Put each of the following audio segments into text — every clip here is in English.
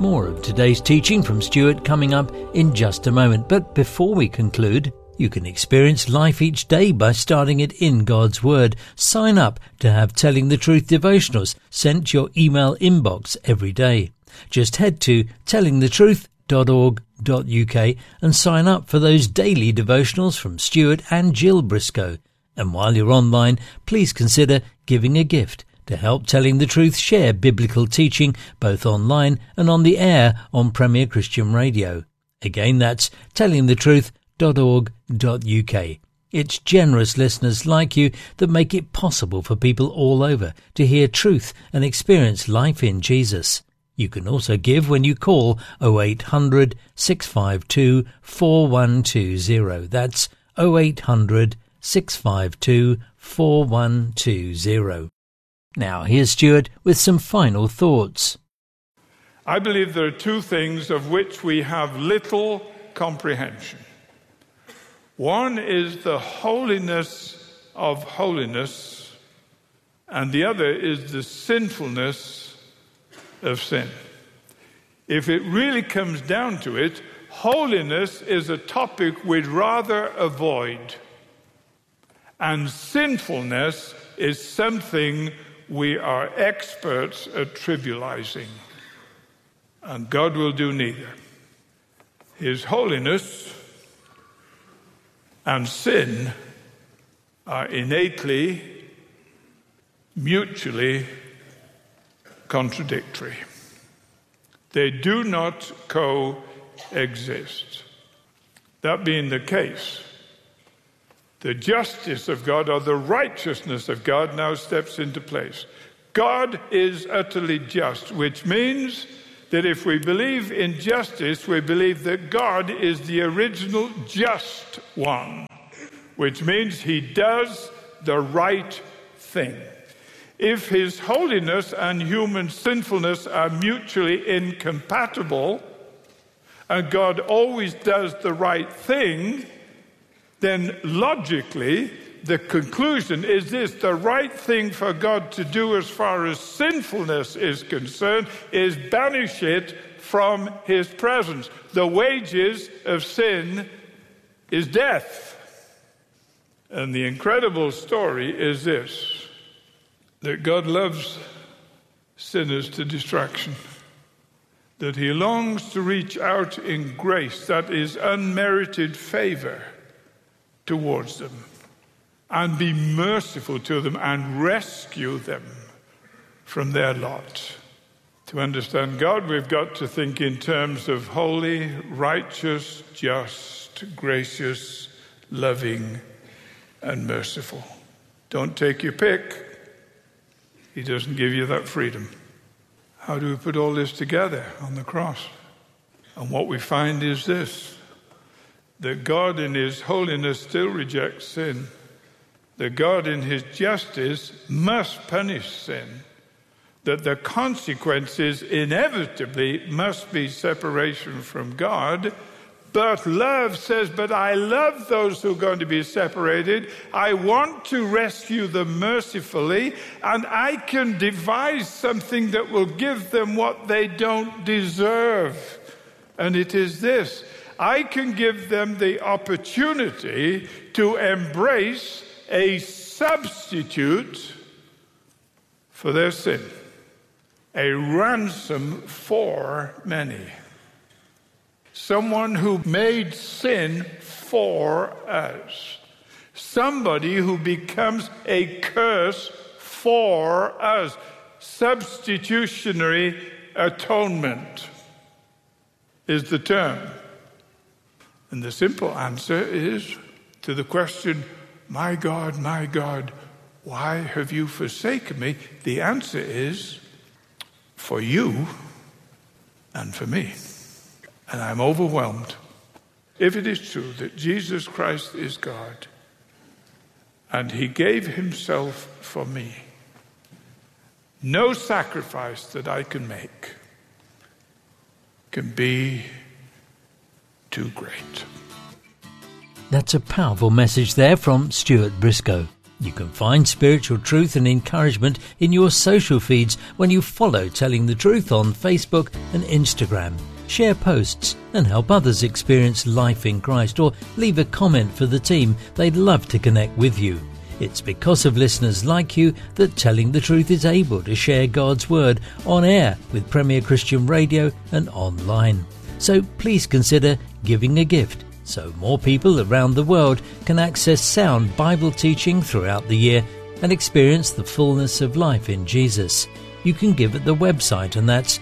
More of today's teaching from Stuart coming up in just a moment. But before we conclude, you can experience life each day by starting it in God's Word. Sign up to have Telling the Truth devotionals sent to your email inbox every day. Just head to tellingthetruth.org.uk and sign up for those daily devotionals from Stuart and Jill Briscoe. And while you're online, please consider giving a gift to help Telling the Truth share biblical teaching both online and on the air on Premier Christian Radio. Again, that's tellingthetruth.org.uk. It's generous listeners like you that make it possible for people all over to hear truth and experience life in Jesus. You can also give when you call 0800 652 4120. That's 0800 652 4120. Now, here's Stuart with some final thoughts. I believe there are two things of which we have little comprehension. One is the holiness of holiness, and the other is the sinfulness of sin. If it really comes down to it, holiness is a topic we'd rather avoid, and sinfulness is something we are experts at trivializing, and God will do neither. His holiness and sin are innately, mutually contradictory. They do not coexist. That being the case, the justice of God or the righteousness of God now steps into place. God is utterly just, which means that if we believe in justice, we believe that God is the original just one, which means he does the right thing. If his holiness and human sinfulness are mutually incompatible, and God always does the right thing, then logically, the conclusion is this: the right thing for God to do as far as sinfulness is concerned is banish it from his presence. The wages of sin is death. And the incredible story is this: that God loves sinners to distraction, that he longs to reach out in grace, that is unmerited favor, towards them, and be merciful to them and rescue them from their lot. To understand God, we've got to think in terms of holy, righteous, just, gracious, loving, and merciful. Don't take your pick. He doesn't give you that freedom. How do we put all this together on the cross? And what we find is this: that God in his holiness still rejects sin, that God in his justice must punish sin, that the consequences inevitably must be separation from God. But love says, but I love those who are going to be separated. I want to rescue them mercifully, and I can devise something that will give them what they don't deserve. And it is this: I can give them the opportunity to embrace a substitute for their sin, a ransom for many. Someone who made sin for us. Somebody who becomes a curse for us. Substitutionary atonement is the term. And the simple answer is to the question, my God, why have you forsaken me? The answer is for you and for me. And I'm overwhelmed. If it is true that Jesus Christ is God and he gave himself for me, no sacrifice that I can make can be too great. That's a powerful message there from Stuart Briscoe. You can find spiritual truth and encouragement in your social feeds when you follow Telling the Truth on Facebook and Instagram. Share posts and help others experience life in Christ, or leave a comment for the team. They'd love to connect with you. It's because of listeners like you that Telling the Truth is able to share God's Word on air with Premier Christian Radio and online. So please consider giving a gift so more people around the world can access sound Bible teaching throughout the year and experience the fullness of life in Jesus. You can give at the website, and that's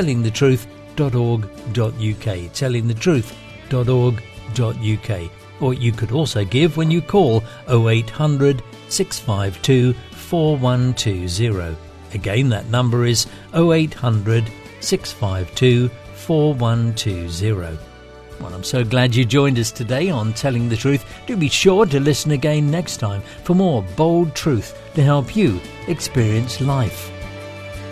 tellingthetruth.org.uk, tellingthetruth.org.uk. Or you could also give when you call 0800 652 4120. Again, that number is 0800 652 4120. Well, I'm so glad you joined us today on Telling the Truth. Do be sure to listen again next time for more bold truth to help you experience life.